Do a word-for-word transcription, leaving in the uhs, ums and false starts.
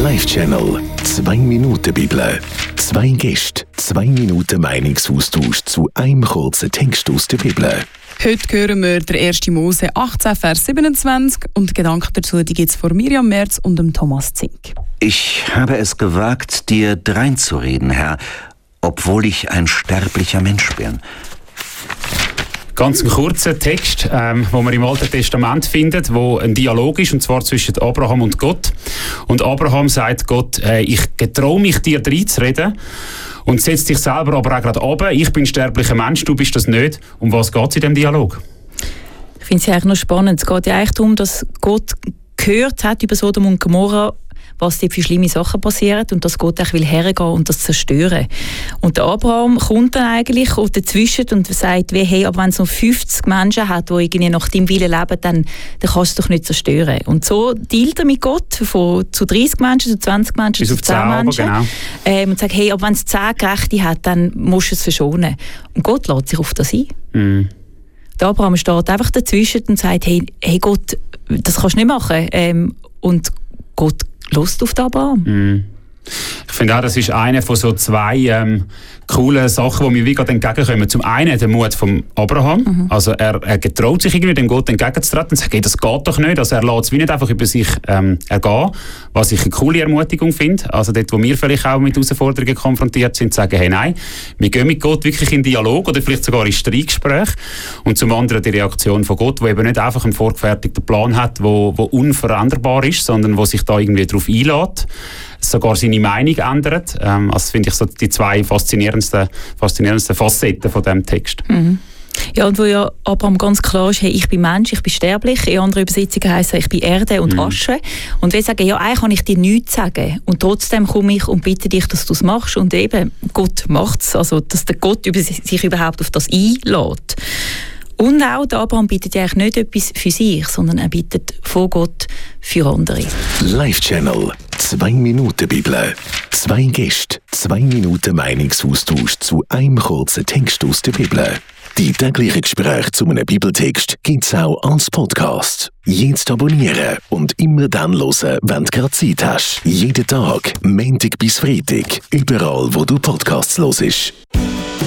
Live-Channel. Zwei Minuten Bibel. Zwei Gäste, zwei Minuten Meinungsaustausch zu einem kurzen Text aus der Bibel. Heute hören wir der erste Mose achtzehn, Vers siebenundzwanzig und Gedanken dazu die gibt es von Miriam Merz und dem Thomas Zink. Ich habe es gewagt, dir dreinzureden, Herr, obwohl ich ein sterblicher Mensch bin. Ganz ein kurzer Text, ähm, wo man im Alten Testament findet, wo ein Dialog ist, und zwar zwischen Abraham und Gott. Und Abraham sagt Gott, äh, ich getraue mich, dir dreinzureden, und setzt dich selber aber auch gerade runter. Ich bin ein sterblicher Mensch, du bist das nicht. Um was geht es in diesem Dialog? Ich finde es ja eigentlich noch spannend. Es geht ja eigentlich darum, dass Gott gehört hat über Sodom und Gomorra, was dort für schlimme Sachen passieren, und dass Gott auch will hergehen und das zerstören. Und der Abraham kommt dann eigentlich dazwischen und sagt, wie, hey, aber wenn es noch fünfzig Menschen hat, die irgendwie nach deinem Willen leben, dann, dann kannst du es doch nicht zerstören. Und so dealt er mit Gott von, zu dreißig Menschen, zu zwanzig Menschen, bis zu auf zehn Menschen. Genau. Ähm, und sagt, hey, aber wenn es zehn Gerechte hat, dann musst du es verschonen. Und Gott lässt sich auf das ein. Mm. Der Abraham steht einfach dazwischen und sagt, hey, hey Gott, das kannst du nicht machen. Ähm, und Gott Lust auf den Abraham. Mm. Ich finde auch, das ist eine von so zwei ähm, coolen Sachen, die mir wie gerade entgegenkommen. Zum einen der Mut von Abraham. Mhm. Also er, er getraut sich irgendwie, dem Gott entgegenzutreten und sagt, hey, das geht doch nicht. Also er lässt es wie nicht einfach über sich ähm, ergehen, was ich eine coole Ermutigung finde. Also dort, wo wir vielleicht auch mit Herausforderungen konfrontiert sind, zu sagen, hey, nein, wir gehen mit Gott wirklich in Dialog oder vielleicht sogar in Streitgespräch. Und zum anderen die Reaktion von Gott, die eben nicht einfach einen vorgefertigten Plan hat, wo, wo unveränderbar ist, sondern wo sich da irgendwie darauf einlässt, sogar seine Meinung ändert. Ähm, also finde ich so die zwei faszinierendsten, faszinierendsten Facetten von diesem Text. Mhm. Ja, und wo ja Abraham ganz klar ist, hey, ich bin Mensch, ich bin sterblich. In anderen Übersetzungen heisst es, ich bin Erde und mhm. Asche. Und wir sagen, ja, eigentlich kann ich dir nichts sagen. Und trotzdem komme ich und bitte dich, dass du es machst. Und eben, Gott macht es. Also, dass der Gott über sich überhaupt auf das einlädt. Und auch der Abraham bittet ja eigentlich nicht etwas für sich, sondern er bittet von Gott für andere. Live-Channel. Zwei Minuten Bibel. Zwei Gäste, zwei Minuten Meinungsaustausch zu einem kurzen Text aus der Bibel. Die täglichen Gespräche zu einem Bibeltext gibt es auch als Podcast. Jetzt abonnieren und immer dann hören, wenn du gerade Zeit hast. Jeden Tag, Montag bis Freitag, überall wo du Podcasts hörst.